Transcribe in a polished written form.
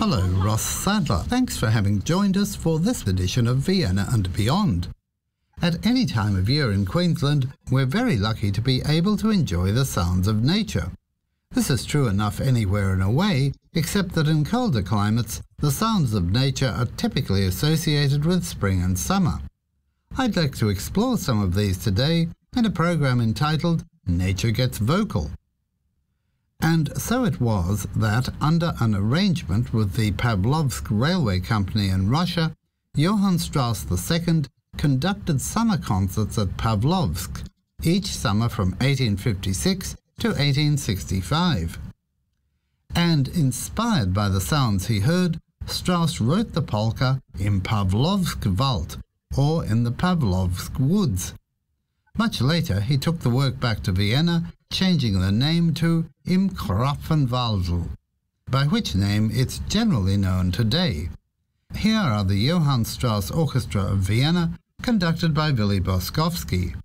Hello, Ross Sadler. Thanks for having joined us for this edition of Vienna and Beyond. At any time of year in Queensland, we're very lucky to be able to enjoy the sounds of nature. This is true enough anywhere and away, except that in colder climates, the sounds of nature are typically associated with spring and summer. I'd like to explore some of these today in a program entitled Nature Gets Vocal. And so it was that, under an arrangement with the Pavlovsk Railway Company in Russia, Johann Strauss II conducted summer concerts at Pavlovsk, each summer from 1856 to 1865. And inspired by the sounds he heard, Strauss wrote the polka Im Pavlovsk Wald, or in the Pavlovsk Woods. Much later, he took the work back to Vienna, changing the name to Im Krapfenwalde, by which name it's generally known today. Here are the Johann Strauss Orchestra of Vienna, conducted by Willy Boskowski.